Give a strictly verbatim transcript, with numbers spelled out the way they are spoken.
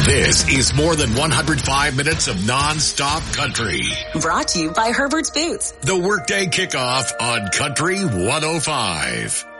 This is more than one hundred five minutes of non-stop country. Brought to you by Herbert's Boots. The Workday Kickoff on Country one oh five.